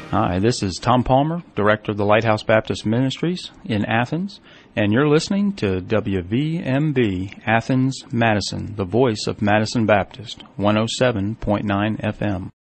Hi, this is Tom Palmer, Director of the Lighthouse Baptist Ministries in Athens, and you're listening to WVMB Athens, Madison, the voice of Madison Baptist, 107.9 FM.